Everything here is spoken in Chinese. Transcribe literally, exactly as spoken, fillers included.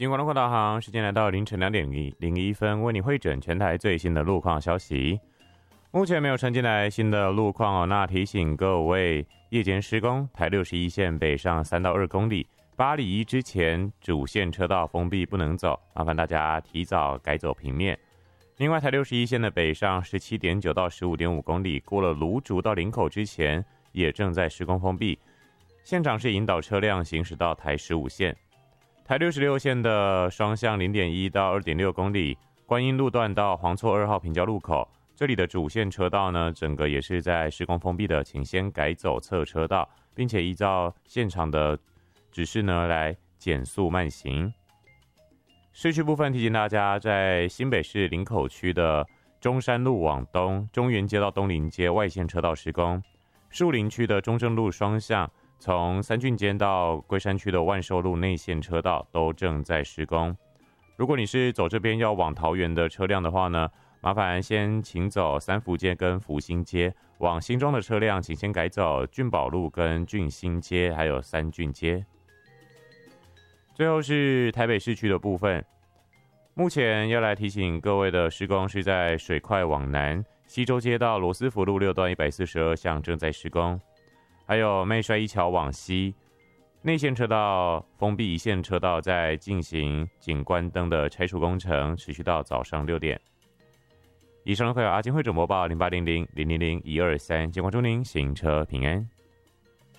金广路况导航，时间来到凌晨两点零一分，为你汇整全台最新的路况消息。目前没有传进来新的路况哦，那提醒各位，夜间施工，台六十一线北上三到二公里，八里一之前主线车道封闭不能走，麻烦大家提早改走平面。另外，台六十一线的北上 十七点九 到 十五点五公里，过了芦竹到林口之前也正在施工封闭，现场是引导车辆行驶到台十五线。台六十六线的双向 零点一 到 二点六公里，观音路段到黄厝二号平交路口，这里的主线车道呢，整个也是在施工封闭的，请先改走侧车道，并且依照现场的指示呢来减速慢行。市区部分提醒大家，在新北市林口区的中山路往东，中原街到东林街外线车道施工；树林区的中正路双向，从三郡间到龟山区的万寿路内线车道都正在施工。如果你是走这边要往桃园的车辆的话呢，麻烦先请走三福街跟福兴街，往新庄的车辆请先改走俊宝路跟俊兴街，还有三郡街。最后是台北市区的部分，目前要来提醒各位的施工是在水快往南，西周街到罗斯福路六段一百四十二巷正在施工，还有妹帅一桥往西，内线车道封闭一线车道在进行景观灯的拆除工程，持续到早上六点。以上会有阿金会主播报零八零零零零零一二三，监管祝您行车平安。